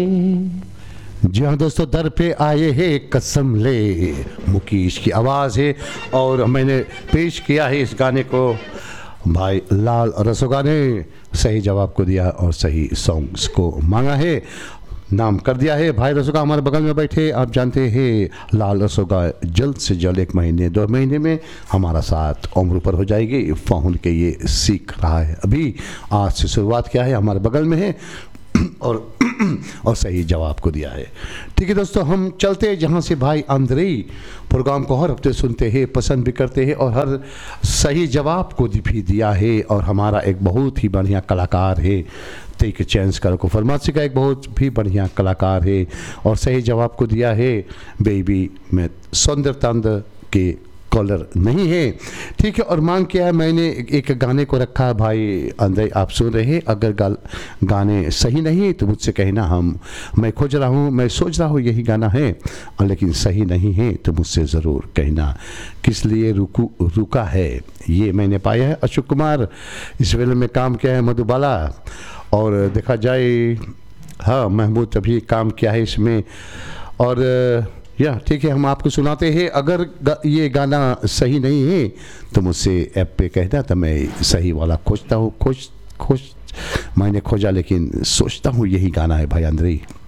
जी हाँ दोस्तों, दर पे आए हैं कसम ले, मुकेश की आवाज़ है और मैंने पेश किया है इस गाने को भाई लाल रसोगा ने सही जवाब को दिया और सही सॉन्ग्स को मांगा है, नाम कर दिया है। भाई रसोगा हमारे बगल में बैठे, आप जानते हैं लाल रसोगा जल्द से जल्द 1 महीने 2 महीने में हमारा साथ उम्र पर हो जाएगी। फ़ोन के ये सीख रहा है, अभी आज से शुरुआत किया है, हमारे बगल में है और सही जवाब को दिया है। ठीक है दोस्तों, हम चलते हैं जहाँ से भाई अंद्रेई प्रोग्राम को हर हफ्ते सुनते हैं, पसंद भी करते हैं और हर सही जवाब को भी दिया है और हमारा एक बहुत ही बढ़िया कलाकार है तेक चैंस कर को फरमासी का एक बहुत भी बढ़िया कलाकार है और सही जवाब को दिया है बेबी में सौंदर्य तंद के कॉलर नहीं है। ठीक है, और मांग किया है मैंने एक गाने को रखा है भाई अंदर, आप सुन रहे हैं। अगर गाने सही नहीं तो मुझसे कहना, मैं खोज रहा हूँ, मैं सोच रहा हूँ यही गाना है लेकिन सही नहीं है तो मुझसे ज़रूर कहना। किस लिए रुका है ये मैंने पाया है। अशोक कुमार इस वेले में काम किया है, मधुबाला और देखा जाए हाँ महमूद अभी काम किया है इसमें और या ठीक है, हम आपको सुनाते हैं। अगर ये गाना सही नहीं है तो मुझसे ऐप पे कहना, तो मैं सही वाला खोजता हूँ। मैंने खोजा लेकिन सोचता हूँ यही गाना है भाई अंद्रेई।